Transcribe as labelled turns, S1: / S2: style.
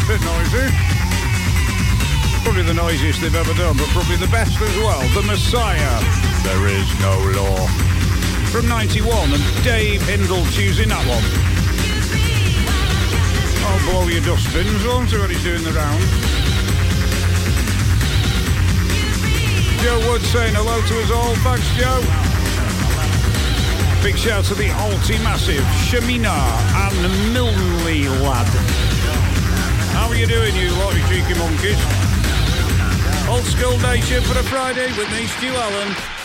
S1: bit noisy. Probably the noisiest they've ever done, but probably the best as well. The Messiah. There is no law. From 91, and Dave Hindle choosing that one. I'll blow your dustbins, won't I, when he's doing the round. Joe Wood saying hello to us all. Thanks, Joe. Big shout to the Alti Massive, Shamina and Milnley lad. How are you doing, you lot, you cheeky monkeys? Old School Nation for a Friday with me, Stu Allen.